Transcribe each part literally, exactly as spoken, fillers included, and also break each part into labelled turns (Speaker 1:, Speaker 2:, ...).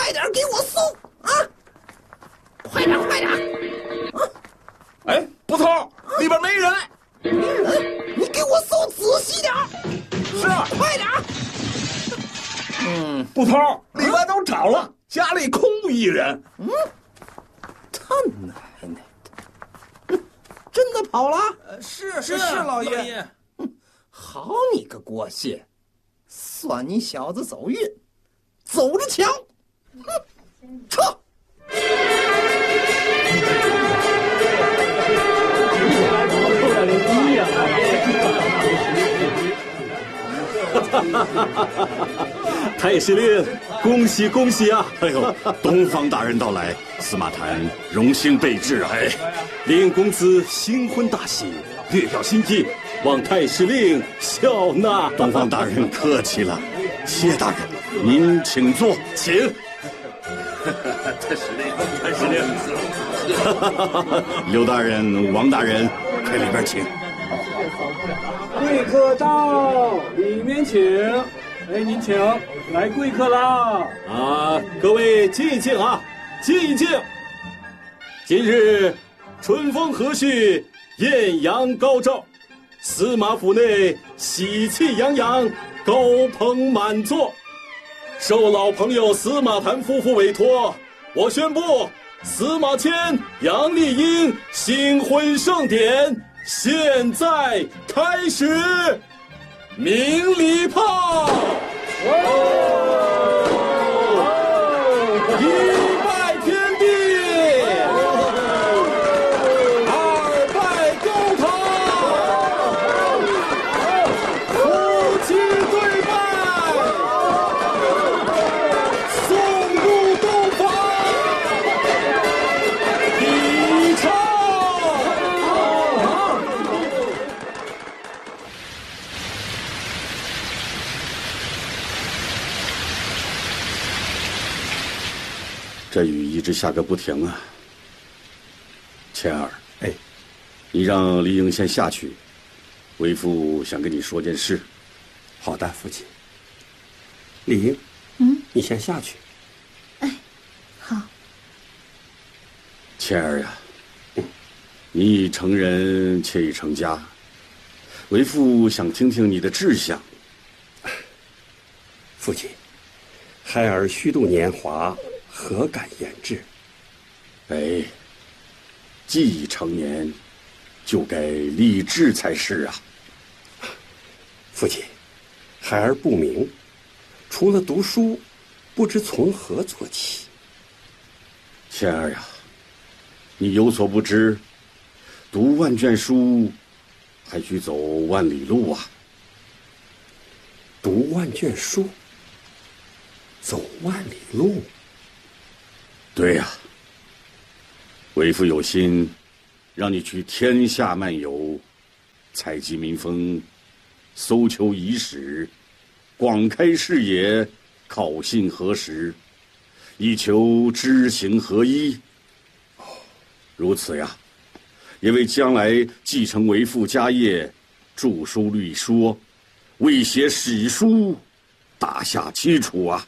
Speaker 1: 快点给我送啊！快点，快点！啊！
Speaker 2: 哎，捕头，里边没人。
Speaker 1: 没人？你给我送仔细点。
Speaker 2: 是啊，
Speaker 1: 快点！
Speaker 2: 嗯，捕头，里边都找了，家里空无一人。
Speaker 1: 嗯，他奶奶的！真的跑了？
Speaker 3: 呃，是
Speaker 2: 是
Speaker 3: 是，老爷。
Speaker 2: 老爷。
Speaker 1: 好你个郭谢，算你小子走运，走着瞧！哼，撤！
Speaker 4: 太师令，恭喜恭喜啊！哎呦，东方大人到来，司马谈荣幸备至啊！哎，令公子新婚大喜，略表心意，望太师令笑纳。东方大人客气了，谢大人，您请坐，请。
Speaker 5: 太师令，太师令，
Speaker 4: 刘大人、王大人，快里边请。
Speaker 6: 贵客到，里面请。哎，您请，来贵客啦！
Speaker 4: 啊，各位静一静啊，静一静。今日春风和煦，艳阳高照，司马府内喜气洋洋，高朋满座。受老朋友司马谈夫妇委托，我宣布司马迁、杨丽英新婚盛典现在开始。鸣礼炮！一拜天地，二拜高堂，夫妻对拜，送入洞房，礼唱。这雨一直下个不停啊！谦儿，
Speaker 7: 哎，
Speaker 4: 你让丽英先下去，为父想跟你说件事。
Speaker 7: 好的，父亲。丽英，
Speaker 8: 嗯，
Speaker 7: 你先下去。
Speaker 8: 哎，好。
Speaker 4: 谦儿呀，你已成人，且已成家，为父想听听你的志向。
Speaker 7: 父亲，孩儿虚度年华，何敢言志？
Speaker 4: 哎，既已成年，就该立志才是啊！
Speaker 7: 父亲，孩儿不明，除了读书，不知从何做起。
Speaker 4: 谦儿呀，你有所不知，读万卷书，还需走万里路啊！
Speaker 7: 读万卷书，走万里路。
Speaker 4: 对呀，为父有心，让你去天下漫游，采集民风，搜求遗史，广开视野，考信核实，以求知行合一。如此呀，也为将来继承为父家业，著书立说，为写史书打下基础啊！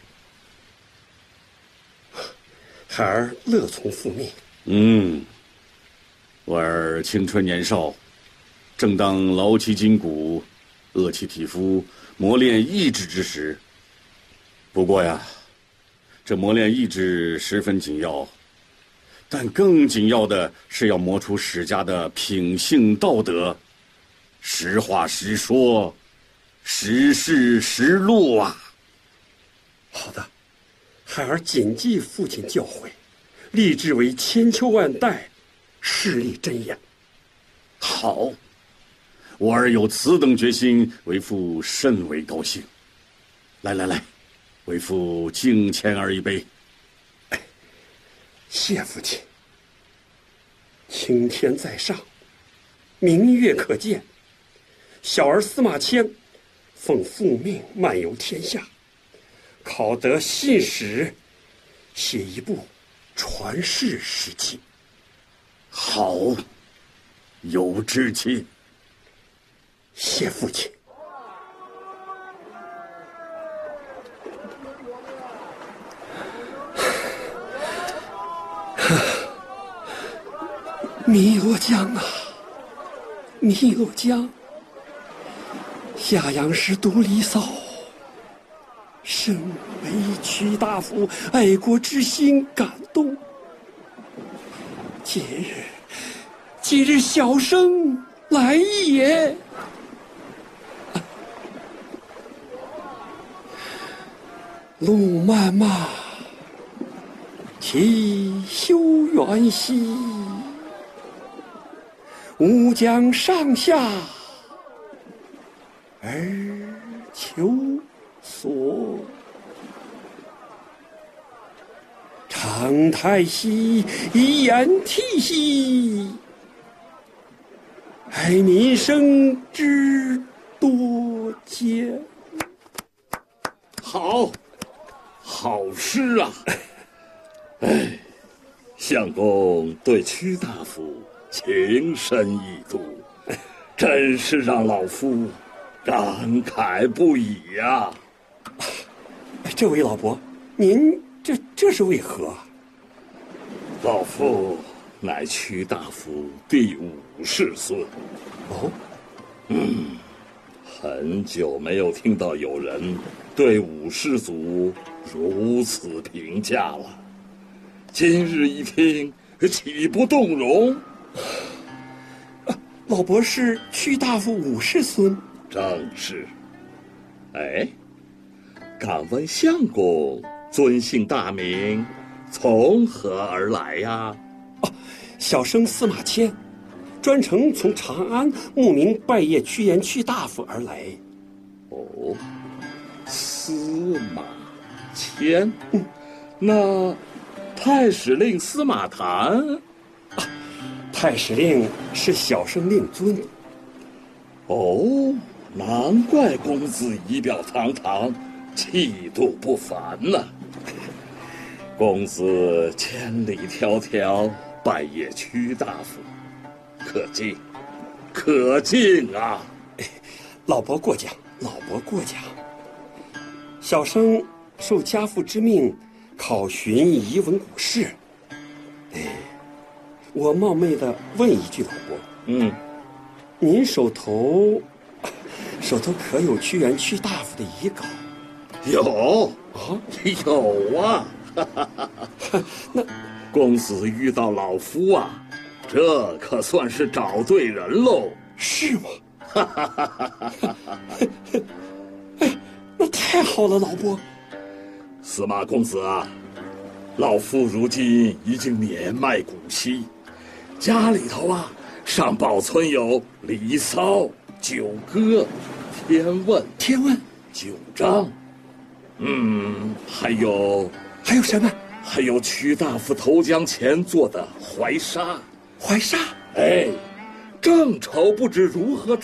Speaker 7: 孩儿乐从父命。
Speaker 4: 嗯，我儿青春年少，正当劳其筋骨、饿其体肤、磨练意志之时。不过呀，这磨练意志十分紧要，但更紧要的是要磨出史家的品性道德，实话实说，实事实录啊！
Speaker 7: 好的，孩儿谨记父亲教诲，立志为千秋万代，势力真言。
Speaker 4: 好，我儿有此等决心，为父甚为高兴。来来来，为父敬谦儿一杯。
Speaker 7: 哎，谢父亲。青天在上，明月可见。小儿司马迁奉父命漫游天下，考得信史，写一部传世史记。
Speaker 4: 好，有志气。
Speaker 7: 谢父亲。 汨罗江啊，汨罗江，夏阳氏独离骚，深为屈大夫爱国之心感动。今日，今日小生来也。路漫漫，其修远兮，吾将上下而求索。长太息，以言涕兮，哀民生之多艰。
Speaker 5: 好，好诗啊！哎，相公对屈大夫情深意笃，真是让老夫感慨不已呀、
Speaker 7: 啊！这位老伯，您这这是为何？
Speaker 5: 老夫乃屈大夫第五世孙。
Speaker 7: 哦，
Speaker 5: 嗯，很久没有听到有人对五世祖如此评价了。今日一听，岂不动容？
Speaker 7: 啊、老伯是屈大夫五世孙。
Speaker 5: 正是。哎，敢问相公尊姓大名，从何而来呀？
Speaker 7: 哦，小生司马迁，专程从长安慕名拜谒屈原屈大夫而来。
Speaker 5: 哦，司马迁。嗯，那太史令司马谈？
Speaker 7: 啊，太史令是小生令尊。
Speaker 5: 哦，难怪公子仪表堂堂，气度不凡呐、啊！公子千里迢迢拜谒屈大夫，可敬，可敬啊！
Speaker 7: 哎，老伯过奖，老伯过奖。小生受家父之命，考寻遗文古事。哎，我冒昧的问一句，老伯，
Speaker 5: 嗯，
Speaker 7: 您手头手头可有屈原屈大夫的遗稿？
Speaker 5: 有
Speaker 7: 啊，
Speaker 5: 有啊。
Speaker 7: 那
Speaker 5: 公子遇到老夫啊，这可算是找对人喽。
Speaker 7: 是吗？哎，那太好了，老伯。
Speaker 5: 司马公子啊，老夫如今已经年迈古稀，家里头啊尚保存有《离骚》《九歌》《天问》《
Speaker 7: 天问》《
Speaker 5: 九章》，嗯，还有
Speaker 7: 还有什么？
Speaker 5: 还有屈大夫投江前做的怀沙。
Speaker 7: 怀沙？
Speaker 5: 哎，正愁不知如何